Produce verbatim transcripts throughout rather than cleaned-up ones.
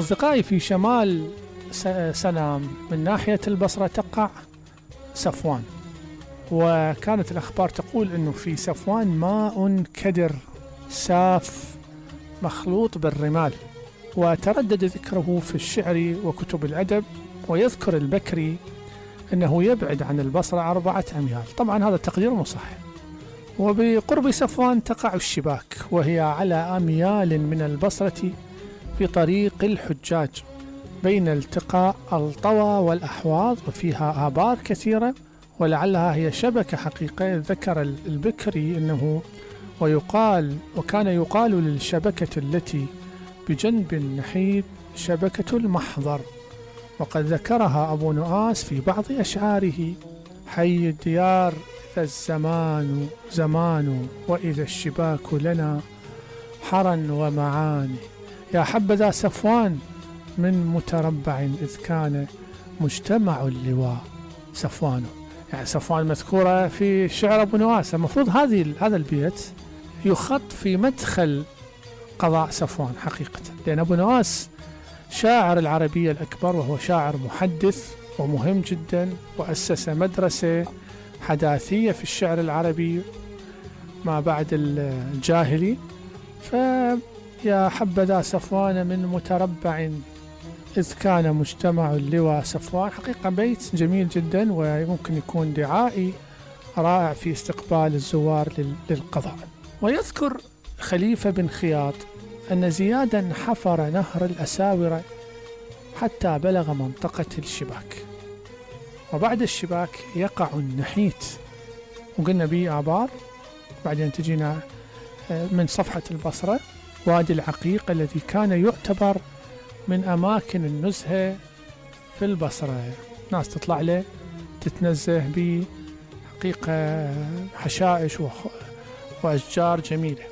أصدقائي، في شمال سلام من ناحية البصرة تقع صفوان، وكانت الأخبار تقول أنه في صفوان ماء كدر ساف مخلوط بالرمال، وتردد ذكره في الشعر وكتب الأدب، ويذكر البكري أنه يبعد عن البصرة أربعة أميال. طبعا هذا التقدير مو صحيح. وبقرب صفوان تقع الشباك، وهي على أميال من البصرة في طريق الحجاج بين التقاء الطوى والأحواض، وفيها آبار كثيرة، ولعلها هي شبكة حقيقية. ذكر البكري أنه ويقال وكان يقال للشبكة التي بجنب النحيب شبكة المحضر، وقد ذكرها أبو نؤاس في بعض أشعاره: حي الديار إذا الزمان زمان، وإذا الشباك لنا حرا ومعاني، يا حبذا صفوان من متربع إذ كان مجتمع اللواء صفوان. يعني صفوان مذكورة في شعر أبو نواس. المفروض هذه هذا البيت يخط في مدخل قضاء صفوان حقيقة، لأن أبو نواس شاعر العربية الأكبر، وهو شاعر محدث ومهم جدا، وأسس مدرسة حداثية في الشعر العربي ما بعد الجاهلي. فيا حبذا صفوان من متربع إذ كان مجتمع اللواء صفوان. حقيقة بيت جميل جدا، ويمكن يكون دعائي رائع في استقبال الزوار للقضاء. ويذكر خليفة بن خياط أن زيادا حفر نهر الأساورة حتى بلغ منطقة الشباك، وبعد الشباك يقع النحيت، وقلنا به آبار. بعدين تجينا من صفحة البصرة وادي العقيق الذي كان يعتبر من أماكن النزهة في البصرة، ناس تطلع له تتنزه به، حقيقة حشائش وأشجار جميلة،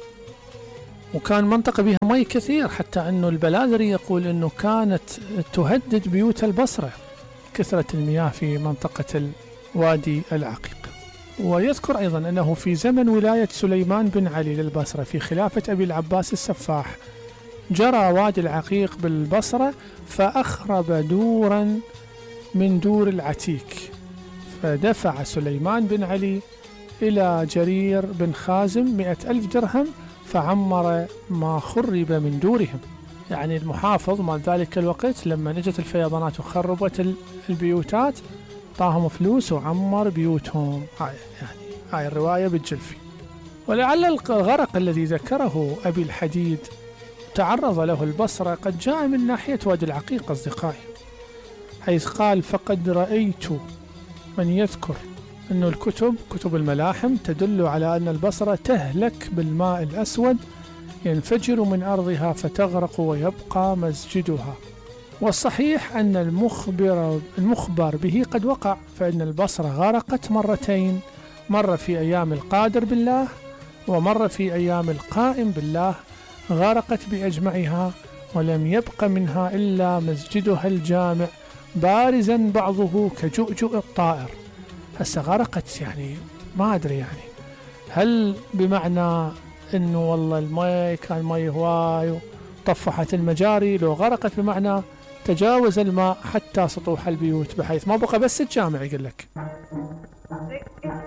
وكان منطقة بها مي كثير، حتى أنه البلاذري يقول أنه كانت تهدد بيوت البصرة كثرة المياه في منطقة وادي العقيق. ويذكر أيضا أنه في زمن ولاية سليمان بن علي للبصرة في خلافة أبي العباس السفاح جرى وادي العقيق بالبصرة فأخرب دورا من دور العتيك، فدفع سليمان بن علي إلى جرير بن خازم مئة ألف درهم فعمر ما خرب من دورهم. يعني المحافظ مال ذلك الوقت لما نجت الفيضانات وخربت البيوتات طاهم فلوس وعمر بيوتهم. هاي يعني هاي الرواية بالجلفي. ولعل الغرق الذي ذكره أبي الحديد تعرض له البصرة قد جاء من ناحية وادي العقيق أصدقائي، حيث قال: فقد رأيت من يذكر أن الكتب كتب الملاحم تدل على أن البصرة تهلك بالماء الأسود ينفجر من أرضها فتغرق ويبقى مسجدها. والصحيح أن المخبر, المخبر به قد وقع، فإن البصرة غرقت مرتين، مرة في أيام القادر بالله ومرة في أيام القائم بالله، غرقت بأجمعها ولم يبق منها إلا مسجدها الجامع بارزا بعضه كجؤجؤ الطائر. هسه غرقت يعني ما أدري، يعني هل بمعنى إنه والله الماء كان ماء هواي وطفحت المجاري، لو غرقت بمعنى تجاوز الماء حتى سطوح البيوت بحيث ما بقى بس الجامع. يقول لك